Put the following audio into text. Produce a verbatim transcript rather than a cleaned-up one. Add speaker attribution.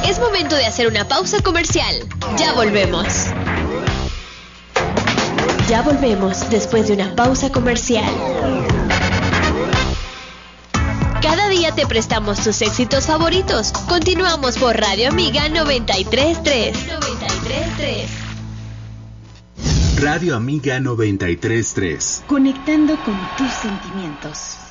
Speaker 1: Es momento de hacer una pausa comercial. Ya volvemos. Ya volvemos después de una pausa comercial. Cada día te prestamos tus éxitos favoritos. Continuamos por Radio Amiga noventa y tres punto tres. noventa y tres punto tres.
Speaker 2: Radio Amiga noventa y tres punto tres.
Speaker 3: Conectando con tus sentimientos.